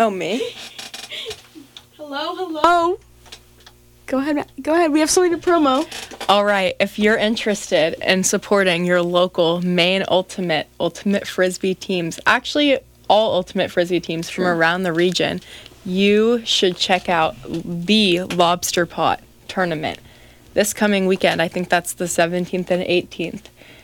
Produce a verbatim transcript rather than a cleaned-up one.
Oh, me? Hello, hello. Go ahead, go ahead. We have something to promo. All right. If you're interested in supporting your local Maine Ultimate, Ultimate Frisbee teams, actually all Ultimate Frisbee teams from Sure. around the region, you should check out the Lobster Pot tournament this coming weekend. I think that's the seventeenth and eighteenth.